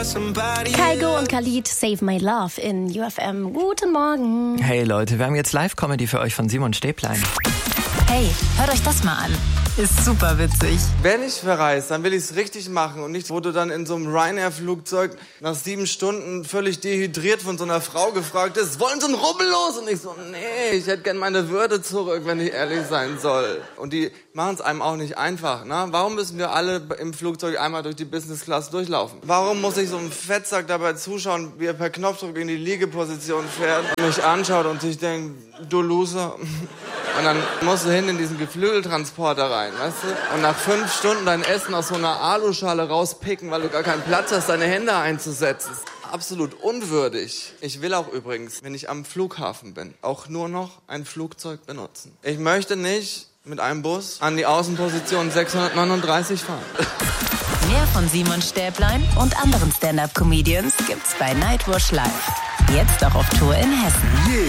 Kygo und Khalid, Save My Love in UFM. Guten Morgen. Hey Leute, wir haben jetzt Live-Comedy für euch von Simon Stäblein. Hey, hört euch das mal an. Ist super witzig. Wenn ich verreise, dann will ich es richtig machen und nicht, wo du dann in so einem Ryanair-Flugzeug nach 7 Stunden völlig dehydriert von so einer Frau gefragt ist, wollen Sie einen Rubbel los? Und ich so, nee, ich hätte gern meine Würde zurück, wenn ich ehrlich sein soll. Und die machen es einem auch nicht einfach, ne? Warum müssen wir alle im Flugzeug einmal durch die Business Class durchlaufen? Warum muss ich so einem Fettsack dabei zuschauen, wie er per Knopfdruck in die Liegeposition fährt und mich anschaut und sich denkt, du Loser. Und dann musst du hin in diesen Geflügeltransporter rein, weißt du? Und nach 5 Stunden dein Essen aus so einer Aluschale rauspicken, weil du gar keinen Platz hast, deine Hände einzusetzen. Absolut unwürdig. Ich will auch übrigens, wenn ich am Flughafen bin, auch nur noch ein Flugzeug benutzen. Ich möchte nicht mit einem Bus an die Außenposition 639 fahren. Mehr von Simon Stäblein und anderen Stand-Up-Comedians gibt's bei Nightwash Live. Jetzt auch auf Tour in Hessen.